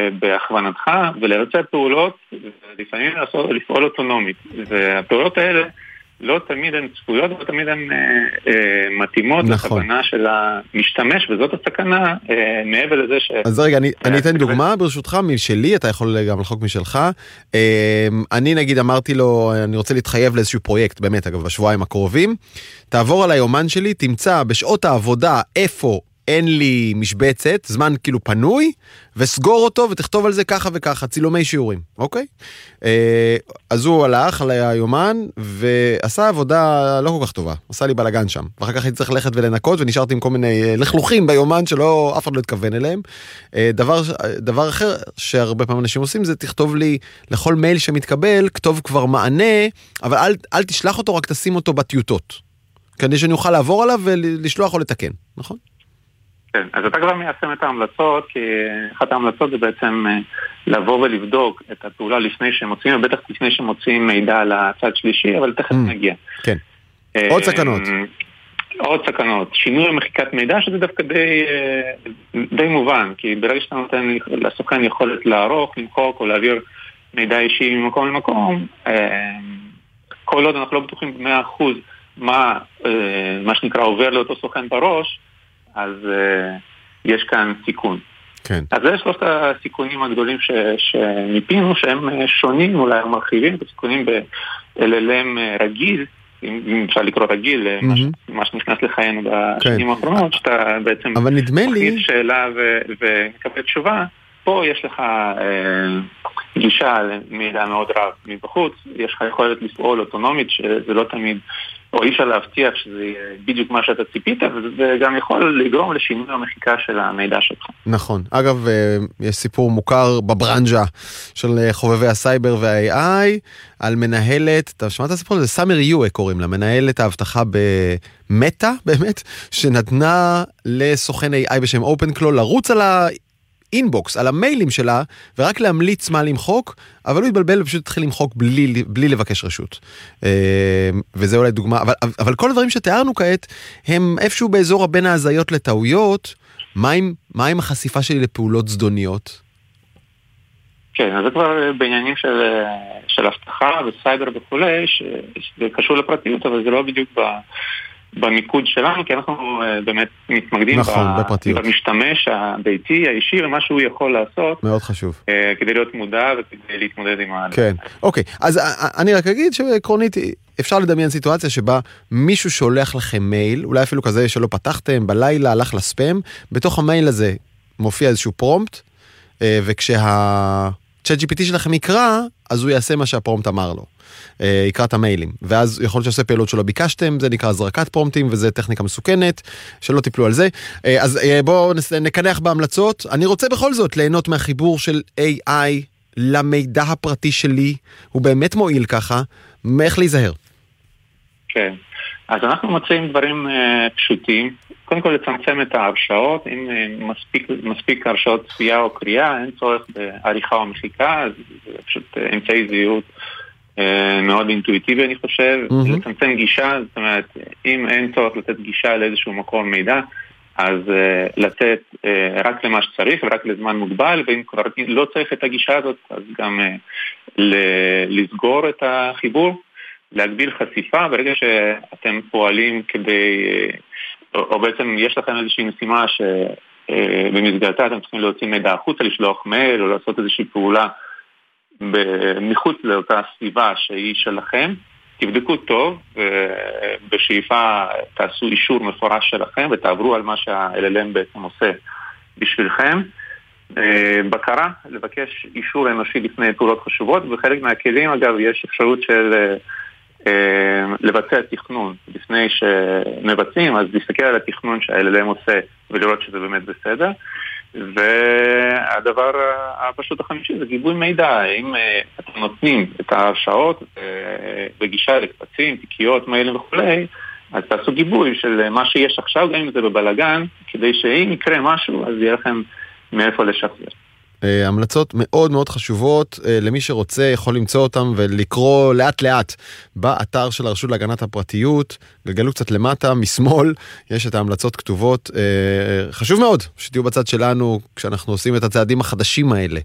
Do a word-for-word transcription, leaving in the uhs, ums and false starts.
בהכוונתך ולרצה פעולות, ולפעמים לפעול אוטונומית. והפעולות האלה לא תמיד הן צפויות, לא תמיד הן אה, אה, מתאימות נכון. לכוונה של המשתמש, וזאת הסכנה אה, מעבר לזה ש... אז רגע, אני, אני אתן דוגמה ברשותך משלי, אתה יכול גם לחוק משלך. אה, אני נגיד אמרתי לו, אני רוצה להתחייב לאיזשהו פרויקט, באמת אגב, בשבועיים הקרובים, תעבור על היומן שלי, תמצא בשעות העבודה איפה אין לי משבצת, זמן כאילו פנוי, וסגור אותו ותכתוב על זה ככה וככה, צילומי שיעורים, אוקיי? אז הוא הלך על היומן, ועשה עבודה לא כל כך טובה, עשה לי בלגן שם, ואחר כך הייתי צריך ללכת ולנקות, ונשארתי עם כל מיני לחלוכים ביומן, שלא, אף אחד לא התכוון אליהם. דבר, דבר אחר שהרבה פעמים אנשים עושים, זה תכתוב לי לכל מייל שמתקבל, כתוב כבר מענה, אבל אל, אל תשלח אותו, רק תשים אותו בטיוטות, כדי שאני אוכל לעבור עליו ולשלוח או לתקן, נכון? כן, אז אתה כבר מיישם את ההמלצות, כי אחת ההמלצות זה בעצם לבוא ולבדוק את הפעולה לפני שמוצאים, ובטח לפני שמוצאים מידע על הצד שלישי, אבל תכף נגיע. כן. עוד סכנות. עוד סכנות. שינוי ומחיקת מידע, שזה דווקא די, די מובן, כי ברגע שאתה נותן לסוכן יכולת לערוך, למחוק או להעביר מידע אישי ממקום למקום, כל עוד אנחנו לא בטוחים ב-מאה אחוז מה, מה שנקרא עובר לאותו סוכן בראש, אז uh, יש כאן סיכון. כן. אז זה שלושת הסיכונים הגדולים ש, שמיפינו, שהם שונים, אולי מרחיבים, וסיכונים ב-אל אל אם רגיל, אם אפשר לקרוא רגיל, mm-hmm. מה שנכנס לחיינו בשנים האחרונות, כן. שאתה בעצם מכניס שאלה ו- ומקבל תשובה, פה יש לך אה, גישה למידע מאוד רב מבחוץ, יש לך יכולת לפעול אוטונומית, שזה לא תמיד, או אי אפשר להבטיח שזה בדיוק מה שאתה ציפית, וזה גם יכול לגרום לשינוי המחיקה של המידע שלך. נכון. אגב, יש סיפור מוכר בברנז'ה של חובבי הסייבר וה-איי איי, על מנהלת, אתה שמעת הסיפור הזה? סאמר יו קוראים לה, מנהלת ההבטחה במטה, באמת, שנתנה לסוכן איי איי בשם אופנקלו לרוץ על ה... אינבוקס, על המיילים שלה, ורק להמליץ מה למחוק, אבל הוא התבלבל ופשוט התחיל למחוק בלי, בלי לבקש רשות. וזה אולי דוגמה, אבל, אבל כל הדברים שתיארנו כעת, הם איפשהו באזור הבין ההזיות לטעויות. מה עם, מה עם החשיפה שלי לפעולות זדוניות? כן, אז זה כבר בעניינים של, של הבטחה וסייבר וכולי, שזה קשור לפרטיות, אבל זה לא בדיוק ב... במיקוד שלנו, כי אנחנו באמת מתמקדים נכון, במשתמש הביתי, האישי, ומה שהוא יכול לעשות. מאוד חשוב. כדי להיות מודע וכדי להתמודד עם ה... כן, אוקיי. אז אני רק אגיד שעקרונית אפשר לדמיין סיטואציה שבה מישהו שולח לכם מייל, אולי אפילו כזה שלא פתחתם, בלילה הלך לספאם, בתוך המייל הזה מופיע איזשהו פרומפט, וכשה-צ'אט ג'י פי טי שלכם יקרא, אז הוא יעשה מה שהפרומפט אמר לו. יקרא את המיילים, ואז יכול להיות שעושה פעילות שלא ביקשתם, זה נקרא זרקת פרומפטים, וזה טכניקה מסוכנת, שלא תיפלו על זה. אז בואו נקנח בהמלצות. אני רוצה בכל זאת ליהנות מהחיבור של איי איי למידע הפרטי שלי, הוא באמת מועיל ככה, מאיך להיזהר? כן, אז אנחנו מוצאים דברים פשוטים, קודם כל לצמצם את ההרשאות, אם מספיק, מספיק הרשאות צפייה או קריאה, אין צורך בעריכה או מחיקה, זה פשוט אמצעי זהירות מאוד אינטואיטיבי אני חושב, mm-hmm. לצמצם גישה, זאת אומרת, אם אין צורך לתת גישה לאיזשהו מקור מידע, אז uh, לתת uh, רק למה שצריך ורק לזמן מוגבל, ואם כבר לא צריך את הגישה הזאת, אז גם uh, ל- לסגור את החיבור, להגביל חשיפה, ברגע שאתם פועלים כדי, uh, או, או בעצם יש לכם איזושהי משימה שבמסגרתה uh, אתם צריכים להוציא מידע החוצה, לשלוח מייל או לעשות איזושהי פעולה, מחוץ לאותה סביבה שהיא שלכם, תבדקו טוב, ובשאיפה תעשו אישור מפורש שלכם, ותעברו על מה שה-אל אל אם בעצם עושה בשבילכם. בקרה, לבקש אישור אנושי לפני פעולות חשובות, ובחלק מהכלים, אגב, יש אפשרות של לבצע תכנון. לפני שמבצעים, אז להסתכל על התכנון שה-אל אל אם עושה, ולראות שזה באמת בסדר. והדבר הפשוט החמישי זה גיבוי מידע. אם אתם נותנים את ההרשאות בגישה לקבצים, תיקיות, מיילים וכו', אז תעשו גיבוי של מה שיש עכשיו, גם אם זה בבלגן, כדי שאם יקרה משהו, אז יהיה לכם מאיפה לשחזר. המלצות מאוד מאוד חשובות, למי שרוצה יכול למצוא אותם ולקרוא לאט לאט באתר של הרשות להגנת הפרטיות, גלגלו קצת למטה, משמאל, יש את ההמלצות כתובות, חשוב מאוד שתהיו בצד שלנו כשאנחנו עושים את הצעדים החדשים האלה,